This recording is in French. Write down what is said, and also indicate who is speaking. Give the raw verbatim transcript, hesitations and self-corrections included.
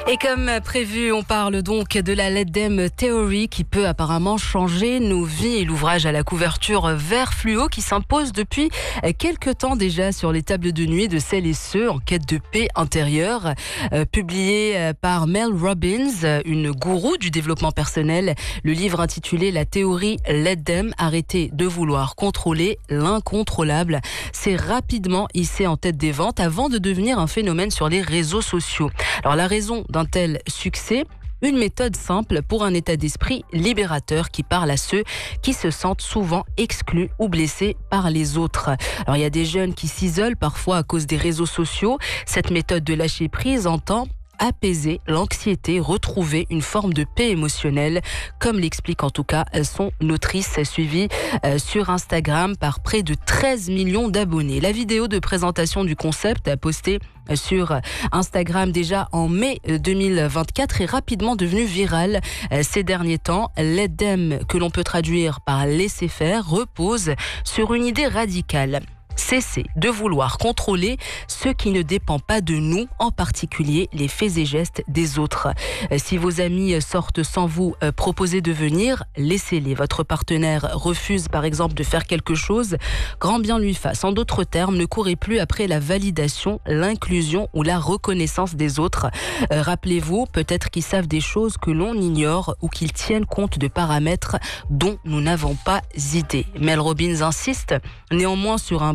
Speaker 1: Et comme prévu, on parle donc de la Let Them Theory qui peut apparemment changer nos vies et l'ouvrage à la couverture vert fluo qui s'impose depuis quelques temps déjà sur les tables de nuit de celles et ceux en quête de paix intérieure. Euh, publié par Mel Robbins, une gourou du développement personnel, le livre intitulé La théorie Let Them, arrêter de vouloir contrôler l'incontrôlable, s'est rapidement hissé en tête des ventes avant de devenir un phénomène sur les réseaux sociaux. Alors la raison d'un tel succès, une méthode simple pour un état d'esprit libérateur qui parle à ceux qui se sentent souvent exclus ou blessés par les autres. Alors il y a des jeunes qui s'isolent parfois à cause des réseaux sociaux. Cette méthode de lâcher prise entend apaiser l'anxiété, retrouver une forme de paix émotionnelle, comme l'explique en tout cas son autrice, suivie sur Instagram par près de treize millions d'abonnés. La vidéo de présentation du concept postée sur Instagram déjà en mai deux mille vingt-quatre est rapidement devenue virale ces derniers temps. Let Them, que l'on peut traduire par laisser faire, repose sur une idée radicale. Cesser de vouloir contrôler ce qui ne dépend pas de nous, en particulier les faits et gestes des autres. Si vos amis sortent sans vous proposer de venir, laissez-les. Votre partenaire refuse par exemple de faire quelque chose, grand bien lui fasse. En d'autres termes, ne courez plus après la validation, l'inclusion ou la reconnaissance des autres. Euh, rappelez-vous, peut-être qu'ils savent des choses que l'on ignore ou qu'ils tiennent compte de paramètres dont nous n'avons pas idée. Mel Robbins insiste néanmoins sur un